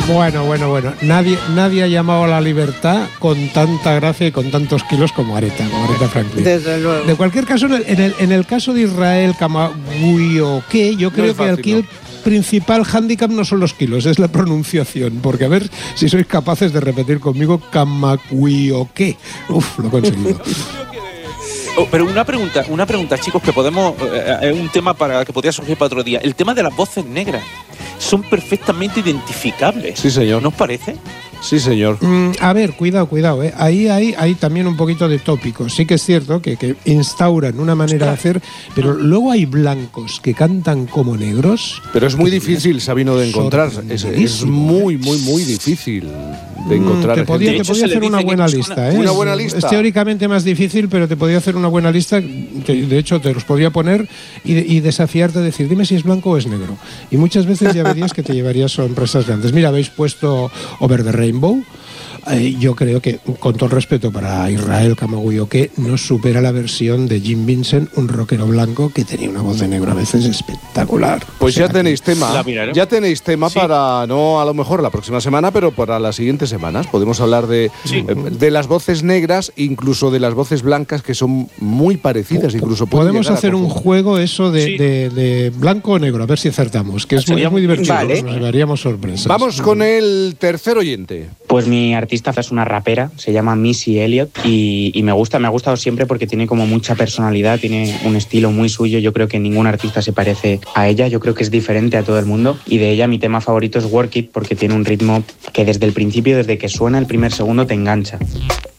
Bueno. Nadie ha llamado a la libertad con tanta gracia y con tantos kilos como Aretha Franklin. Desde luego. De cualquier caso, en el caso de Israel Kamagüey-O-Que, yo creo que aquí el principal hándicap no son los kilos, es la pronunciación. Porque a ver si sois capaces de repetir conmigo Kamagüey-O-Que. Uf, lo he conseguido. Pero una pregunta, chicos, que podemos, es un tema para que podría surgir para otro día. El tema de las voces negras son perfectamente identificables. Sí, señor. ¿No os parece? Sí, señor. A ver, cuidado. Ahí hay también un poquito de tópico. Sí que es cierto que instauran una manera de hacer, pero luego hay blancos que cantan como negros. Pero es muy difícil, Sabino, de encontrar. Es muy difícil de encontrar. Te podía hacer una buena lista. Una buena lista. Es teóricamente más difícil, pero te podía hacer una buena lista. De hecho, te los podía poner y desafiarte a decir, dime si es blanco o es negro. Y muchas veces ya verías que te llevarías sorpresas grandes. Mira, habéis puesto Over the Rainbow. Yo creo que, con todo el respeto para Israel Kamagüey-O-Que, no supera la versión de Jim Vincent, un rockero blanco que tenía una voz de negro a veces espectacular. Pues ya tenéis tema. Sí. Para, no a lo mejor la próxima semana, pero para las siguientes semanas. Podemos hablar de las voces negras, incluso de las voces blancas, que son muy parecidas. Incluso podemos hacer un juego eso de blanco o negro, a ver si acertamos, que es muy divertido. Vale. Nos llevaríamos sorpresas. Vamos con el tercer oyente. Pues mi artista es una rapera, se llama Missy Elliott y me ha gustado siempre porque tiene como mucha personalidad, tiene un estilo muy suyo. Yo creo que ningún artista se parece a ella, yo creo que es diferente a todo el mundo, y de ella mi tema favorito es Work It porque tiene un ritmo que desde el principio, desde que suena el primer segundo, te engancha.